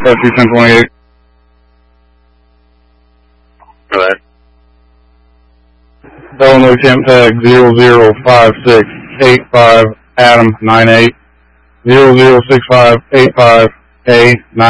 FU-1028. Go ahead. Illinois temp tag 005685 Adam 98 006585 A 9.